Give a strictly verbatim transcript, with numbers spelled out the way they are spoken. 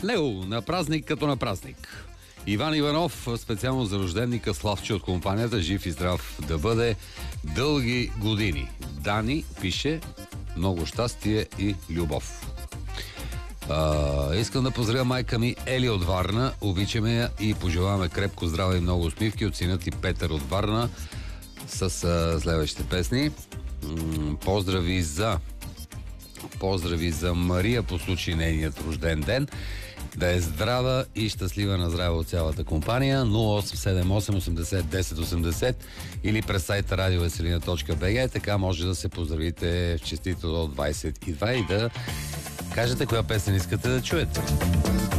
него на празник като на празник. Иван Иванов, специално за рожденника Славче от компанията, жив и здрав да бъде дълги години. Дани пише много щастие и любов. А, искам да поздравя майка ми Ели от Варна. Обичаме я и пожелаваме крепко здраве и много усмивки от синът и Петър от Варна с а, следващите песни. М- поздрави за Поздрави за Мария по случай нейният рожден ден. Да е здрава и щастлива на здраве от цялата компания. нула осем седем осем осемдесет десет осемдесет или през сайта радио веселина точка би джи. Така може да се поздравите в честито до двайсет и два и да кажете коя песен искате да чуете.